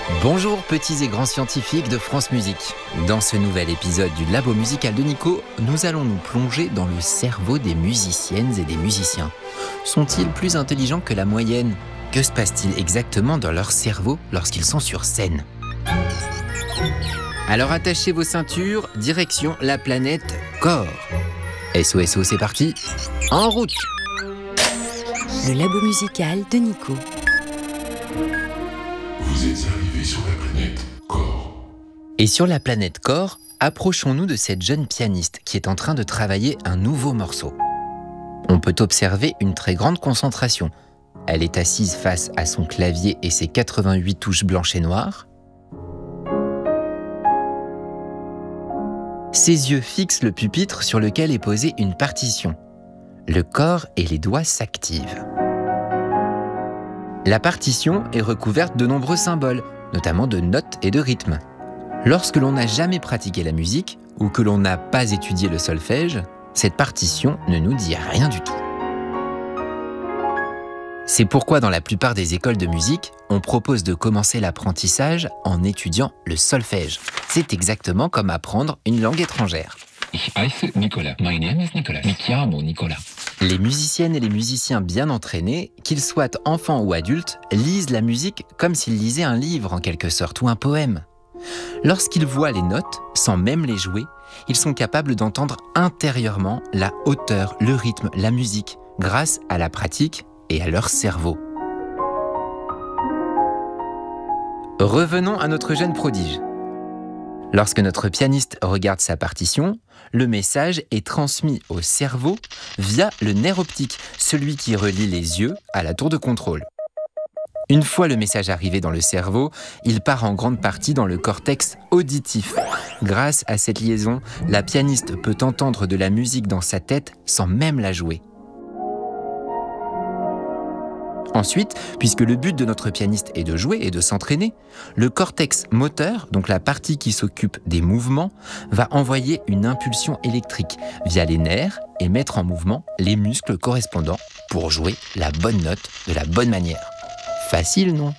Bonjour petits et grands scientifiques de France Musique. Dans ce nouvel épisode du Labo musical de Nico, nous allons nous plonger dans le cerveau des musiciennes et des musiciens. Sont-ils plus intelligents que la moyenne ? Que se passe-t-il exactement dans leur cerveau lorsqu'ils sont sur scène ? Alors attachez vos ceintures, direction la planète Corps. SOSO, c'est parti, en route ! Le Labo musical de Nico. Vous êtes arrivé sur la planète Corps. Et sur la planète Corps, approchons-nous de cette jeune pianiste qui est en train de travailler un nouveau morceau. On peut observer une très grande concentration. Elle est assise face à son clavier et ses 88 touches blanches et noires. Ses yeux fixent le pupitre sur lequel est posée une partition. Le corps et les doigts s'activent. La partition est recouverte de nombreux symboles, notamment de notes et de rythmes. Lorsque l'on n'a jamais pratiqué la musique ou que l'on n'a pas étudié le solfège, cette partition ne nous dit rien du tout. C'est pourquoi dans la plupart des écoles de musique, on propose de commencer l'apprentissage en étudiant le solfège. C'est exactement comme apprendre une langue étrangère. Ich heiße Nicolas. My name is Nicolas. Mi chiamo Nicolas. Les musiciennes et les musiciens bien entraînés, qu'ils soient enfants ou adultes, lisent la musique comme s'ils lisaient un livre en quelque sorte ou un poème. Lorsqu'ils voient les notes, sans même les jouer, ils sont capables d'entendre intérieurement la hauteur, le rythme, la musique, grâce à la pratique et à leur cerveau. Revenons à notre jeune prodige. Lorsque notre pianiste regarde sa partition, le message est transmis au cerveau via le nerf optique, celui qui relie les yeux à la tour de contrôle. Une fois le message arrivé dans le cerveau, il part en grande partie dans le cortex auditif. Grâce à cette liaison, la pianiste peut entendre de la musique dans sa tête sans même la jouer. Ensuite, puisque le but de notre pianiste est de jouer et de s'entraîner, le cortex moteur, donc la partie qui s'occupe des mouvements, va envoyer une impulsion électrique via les nerfs et mettre en mouvement les muscles correspondants pour jouer la bonne note de la bonne manière. Facile, non ?